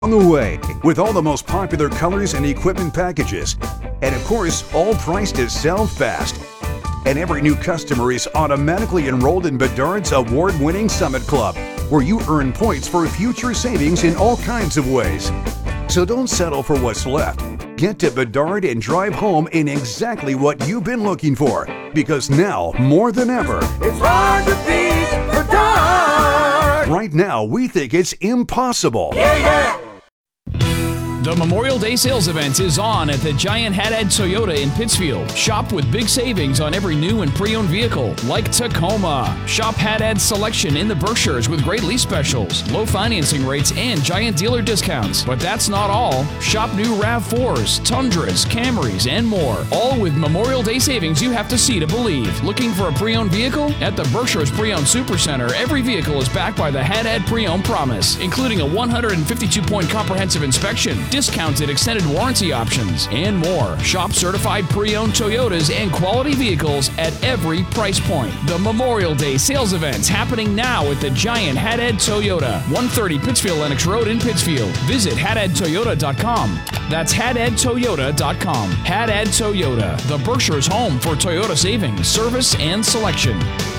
On the way, with all the most popular colors and equipment packages. And of course, all priced to sell fast. And every new customer is automatically enrolled in Bedard's award-winning Summit Club, where you earn points for future savings in all kinds of ways. So don't settle for what's left. Get to Bedard and drive home in exactly what you've been looking for. Because now, more than ever, it's hard to beat Bedard. Right now, we think it's impossible. Yeah. The Memorial Day sales event is on at the Giant Haddad Toyota in Pittsfield. Shop with big savings on every new and pre-owned vehicle, like Tacoma. Shop Haddad's selection in the Berkshires with great lease specials, low financing rates, and giant dealer discounts. But that's not all. Shop new RAV4s, Tundras, Camrys, and more. All with Memorial Day savings you have to see to believe. Looking for a pre-owned vehicle? At the Berkshires Pre-Owned Supercenter, every vehicle is backed by the Haddad Pre-Owned Promise, including a 152-point comprehensive inspection, discounted extended warranty options, and more. Shop certified pre-owned Toyotas and quality vehicles at every price point. The Memorial Day sales event's happening now at the Giant Haddad Toyota, 130 Pittsfield Lennox Road in Pittsfield. Visit HaddadToyota.com. That's HaddadToyota.com. Haddad Toyota, the Berkshire's home for Toyota savings, service, and selection.